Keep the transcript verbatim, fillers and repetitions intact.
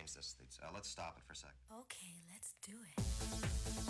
this. It's, uh, let's stop it for a sec. Okay, let's do it.